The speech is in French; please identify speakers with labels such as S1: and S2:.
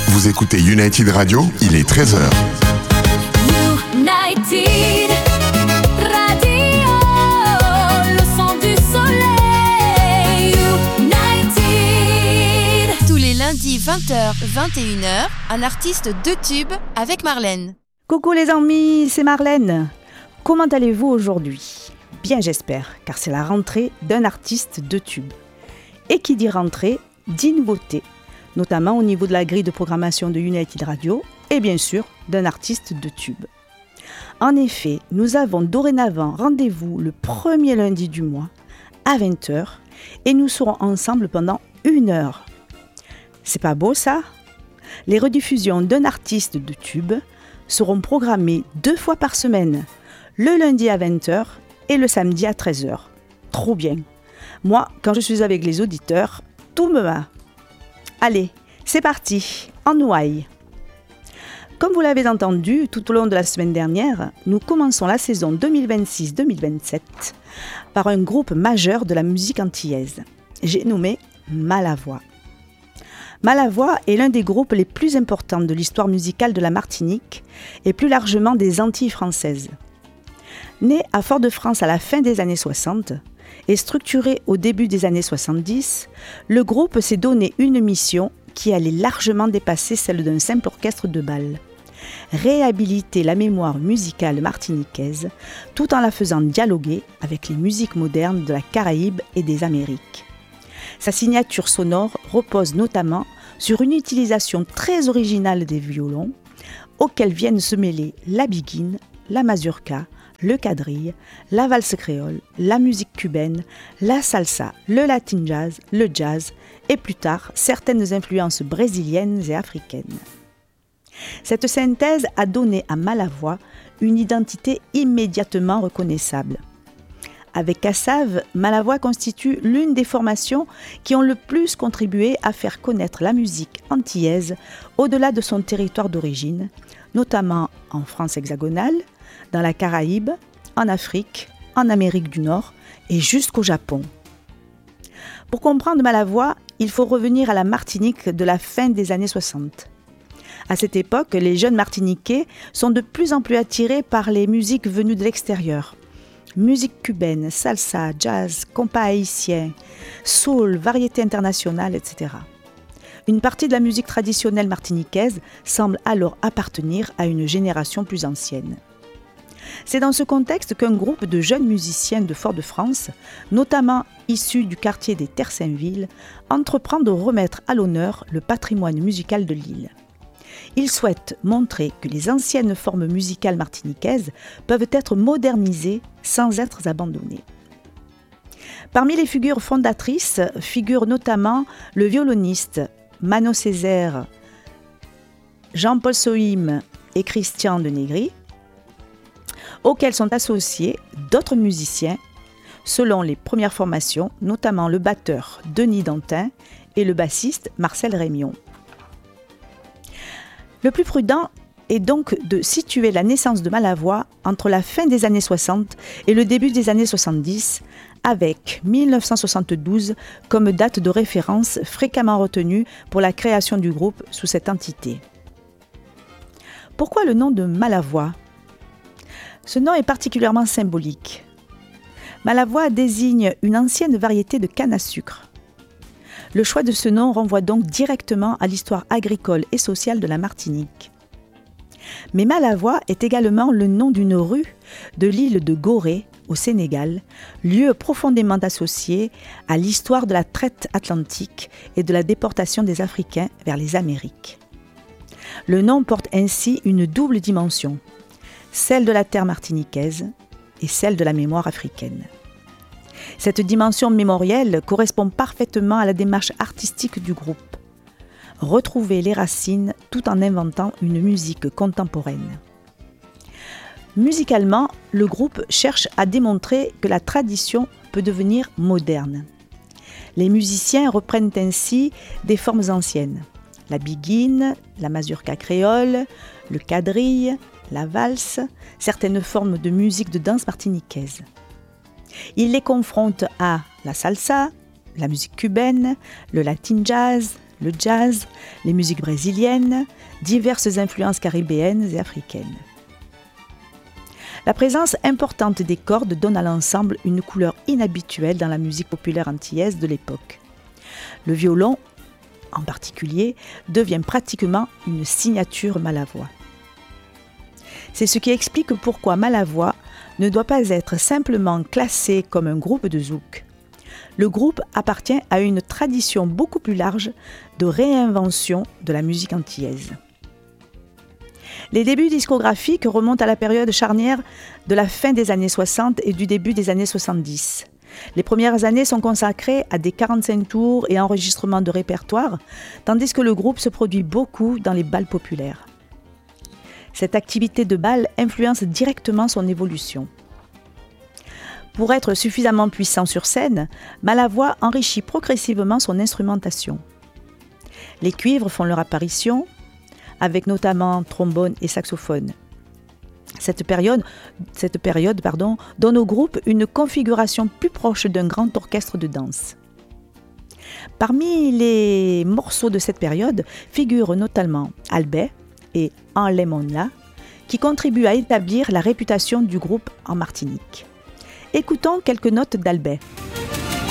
S1: Vous écoutez United Radio, il est 13h.
S2: United Radio, le son du soleil. United.
S3: Tous les lundis 20h, 21h, un artiste de tube avec Marlène.
S4: Coucou les amis, c'est Marlène. Comment allez-vous aujourd'hui ? Bien j'espère, car c'est la rentrée d'un artiste de tube. Et qui dit rentrée, dit nouveauté, notamment au niveau de la grille de programmation de United Radio et bien sûr d'un artiste de tube. En effet, nous avons dorénavant rendez-vous le premier lundi du mois à 20h et nous serons ensemble pendant 1 heure. C'est pas beau ça ? Les rediffusions d'un artiste de tube seront programmées 2 fois par semaine, le lundi à 20h et le samedi à 13h. Trop bien. Moi, quand je suis avec les auditeurs, tout me va. Allez, c'est parti, en ouaille. Comme vous l'avez entendu tout au long de la semaine dernière, nous commençons la saison 2026-2027 par un groupe majeur de la musique antillaise. J'ai nommé Malavoie. Malavoie est l'un des groupes les plus importants de l'histoire musicale de la Martinique et plus largement des Antilles françaises. Né à Fort-de-France à la fin des années 60 et structuré au début des années 70, le groupe s'est donné une mission qui allait largement dépasser celle d'un simple orchestre de bal. Réhabiliter la mémoire musicale martiniquaise tout en la faisant dialoguer avec les musiques modernes de la Caraïbe et des Amériques. Sa signature sonore repose notamment sur une utilisation très originale des violons, auxquels viennent se mêler la biguine, la mazurka, le quadrille, la valse créole, la musique cubaine, la salsa, le latin jazz, le jazz et plus tard certaines influences brésiliennes et africaines. Cette synthèse a donné à Malavoie une identité immédiatement reconnaissable. Avec Kassav, Malavoie constitue l'une des formations qui ont le plus contribué à faire connaître la musique antillaise au-delà de son territoire d'origine, notamment en France hexagonale, dans la Caraïbe, en Afrique, en Amérique du Nord et jusqu'au Japon. Pour comprendre Malavoie, il faut revenir à la Martinique de la fin des années 60. À cette époque, les jeunes Martiniquais sont de plus en plus attirés par les musiques venues de l'extérieur. Musique cubaine, salsa, jazz, compas haïtien, soul, variété internationale, etc. Une partie de la musique traditionnelle martiniquaise semble alors appartenir à une génération plus ancienne. C'est dans ce contexte qu'un groupe de jeunes musiciens de Fort-de-France, notamment issus du quartier des Terre-Saint-Ville, entreprend de remettre à l'honneur le patrimoine musical de l'île. Ils souhaitent montrer que les anciennes formes musicales martiniquaises peuvent être modernisées sans être abandonnées. Parmi les figures fondatrices figurent notamment le violoniste Mano Césaire, Jean-Paul Sohim et Christian de Négry, auxquels sont associés d'autres musiciens selon les premières formations, notamment le batteur Denis Dantin et le bassiste Marcel Rémion. Le plus prudent est donc de situer la naissance de Malavoie entre la fin des années 60 et le début des années 70, avec 1972 comme date de référence fréquemment retenue pour la création du groupe sous cette entité. Pourquoi le nom de Malavoie ? Ce nom est particulièrement symbolique. Malavoie désigne une ancienne variété de canne à sucre. Le choix de ce nom renvoie donc directement à l'histoire agricole et sociale de la Martinique. Mais Malavoie est également le nom d'une rue de l'île de Gorée, au Sénégal, lieu profondément associé à l'histoire de la traite atlantique et de la déportation des Africains vers les Amériques. Le nom porte ainsi une double dimension, celle de la terre martiniquaise et celle de la mémoire africaine. Cette dimension mémorielle correspond parfaitement à la démarche artistique du groupe. Retrouver les racines tout en inventant une musique contemporaine. Musicalement, le groupe cherche à démontrer que la tradition peut devenir moderne. Les musiciens reprennent ainsi des formes anciennes. La biguine, la mazurka créole, le quadrille, la valse, certaines formes de musique de danse martiniquaise. Ils les confrontent à la salsa, la musique cubaine, le latin jazz, le jazz, les musiques brésiliennes, diverses influences caribéennes et africaines. La présence importante des cordes donne à l'ensemble une couleur inhabituelle dans la musique populaire antillaise de l'époque. Le violon, en particulier, devient pratiquement une signature Malavoie. C'est ce qui explique pourquoi Malavoie ne doit pas être simplement classé comme un groupe de zouk. Le groupe appartient à une tradition beaucoup plus large de réinvention de la musique antillaise. Les débuts discographiques remontent à la période charnière de la fin des années 60 et du début des années 70. Les premières années sont consacrées à des 45 tours et enregistrements de répertoire, tandis que le groupe se produit beaucoup dans les bals populaires. Cette activité de bal influence directement son évolution. Pour être suffisamment puissant sur scène, Malavoie enrichit progressivement son instrumentation. Les cuivres font leur apparition, avec notamment trombone et saxophone. Cette période donne au groupe une configuration plus proche d'un grand orchestre de danse. Parmi les morceaux de cette période figurent notamment Albé et En Lemonna, qui contribuent à établir la réputation du groupe en Martinique. Écoutons quelques notes d'Albert.